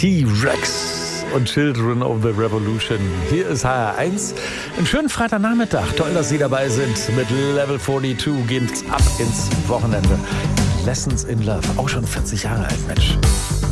T-Rex und Children of the Revolution. Hier ist HR1. Einen schönen Freitagnachmittag. Toll, dass Sie dabei sind. Mit Level 42 geht's ab ins Wochenende. Lessons in Love. Auch schon 40 Jahre alt, Mensch.